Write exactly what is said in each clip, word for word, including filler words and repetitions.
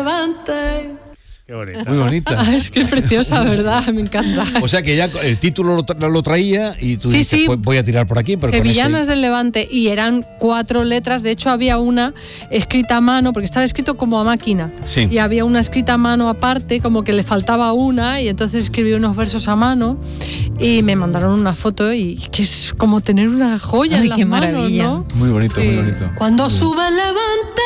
levante. Qué bonita. Muy bonita. Ah, es que es preciosa, ¿verdad? Me encanta. O sea que ya el título lo, tra- lo traía y tú Sí, dices, sí. pues voy a tirar por aquí. Pero Sevillanas con ese... del Levante, y eran cuatro letras. De hecho, había una escrita a mano, porque estaba escrito como a máquina. Sí. Y había una escrita a mano aparte, como que le faltaba una, y entonces escribí unos versos a mano y me mandaron una foto, y que es como tener una joya Ay, en las qué manos, maravilla. ¿no? Muy bonito, Sí. muy bonito. Cuando sube el levante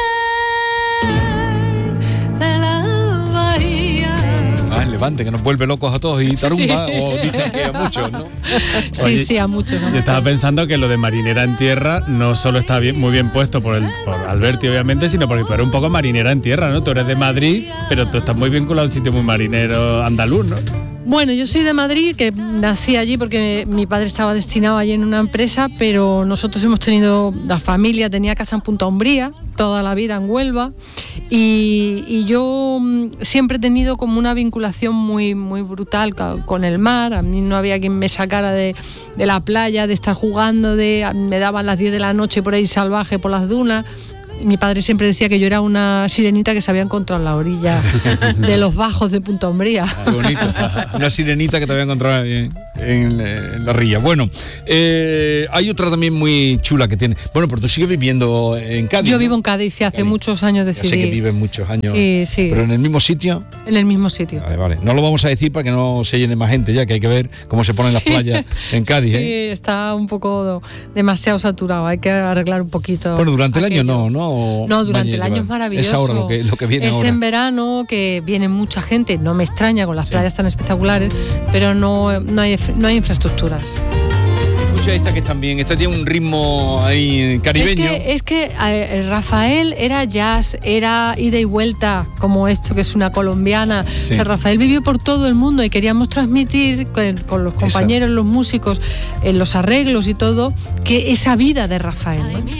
de la bahía. Ah, el Levante, que nos vuelve locos a todos y tarumba, Sí. o dicen que a muchos, ¿no? Sí, Oye, sí, a muchos. a Yo muchos. estaba pensando que lo de marinera en tierra no solo está bien, muy bien puesto por, el, por Alberti, obviamente, sino porque tú eres un poco marinera en tierra, ¿no? Tú eres de Madrid, pero tú estás muy vinculado a un sitio muy marinero andaluz, ¿no? Bueno, yo soy de Madrid, que nací allí porque mi padre estaba destinado allí en una empresa, pero nosotros hemos tenido, la familia tenía casa en Punta Umbría, toda la vida en Huelva, y, y yo mm, siempre he tenido como una vinculación muy, muy brutal ca- con el mar. A mí no había quien me sacara de, de la playa, de estar jugando, de me daban las diez de la noche por ahí salvaje por las dunas. Mi padre siempre decía que yo era una sirenita que se había encontrado en la orilla de los bajos de Punta Umbría. Qué bonito. Una sirenita que te voy a encontrar en, en, en la ría. Bueno, eh, hay otra también muy chula que tiene. Bueno, pero tú sigues viviendo en Cádiz. Yo ¿no? vivo en Cádiz, sí, hace Cádiz. muchos años Ya sé decidí. que vives muchos años. Sí, sí. Pero en el mismo sitio. En el mismo sitio. Vale, vale. No lo vamos a decir para que no se llene más gente ya, que hay que ver cómo se ponen las Sí. playas en Cádiz. Sí, ¿eh? está un poco demasiado saturado, hay que arreglar un poquito. Bueno, durante el año aquello. no, ¿no? O No, durante el mañana, año es maravilloso. Es ahora lo que, lo que viene es ahora. en verano, que viene mucha gente, no me extraña con las playas tan espectaculares, pero no, no, hay, no hay infraestructuras. Escucha esta que también, esta tiene un ritmo ahí caribeño. Es que, es que eh, Rafael era jazz, era ida y vuelta, como esto que es una colombiana. Sí. O sea, Rafael vivió por todo el mundo y queríamos transmitir con, con los compañeros, los músicos, en los arreglos y todo, que esa vida de Rafael, ¿no?